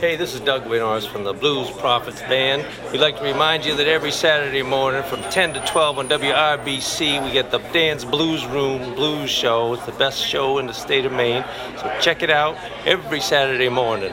Hey, this is Doug Winters from the Blues Prophets Band. We'd like to remind you that every Saturday morning from 10 to 12 on WRBC, we get the Dan's Blues Room Blues Show. It's the best show in the state of Maine. So check it out every Saturday morning.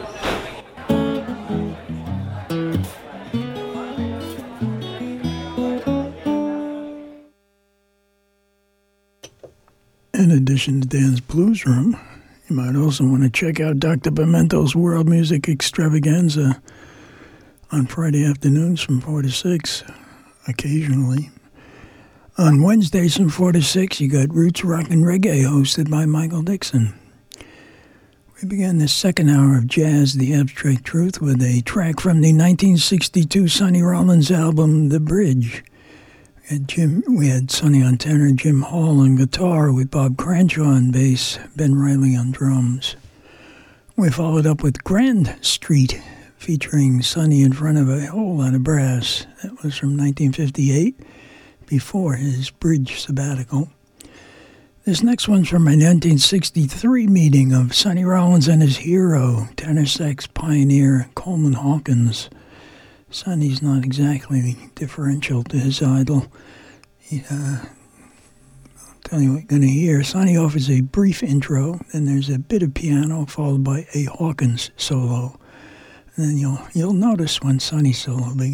In addition to Dan's Blues Room, you might also want to check out Dr. Pimento's World Music Extravaganza on Friday afternoons from 4 to 6, occasionally. On Wednesdays from 4 to 6, you got Roots Rock and Reggae hosted by Michael Dixon. We began this second hour of Jazz, The Abstract Truth, with a track from the 1962 Sonny Rollins album, The Bridge. We had Sonny on tenor, Jim Hall on guitar, with Bob Cranshaw on bass, Ben Riley on drums. We followed up with Grand Street, featuring Sonny in front of a whole lot of brass. That was from 1958, before his bridge sabbatical. This next one's from a 1963 meeting of Sonny Rollins and his hero, tenor sax pioneer Coleman Hawkins. Sonny's not exactly differential to his idol. I'll tell you what you're going to hear. Sonny offers a brief intro, then there's a bit of piano followed by a Hawkins solo. And then you'll notice when Sonny's solo begins.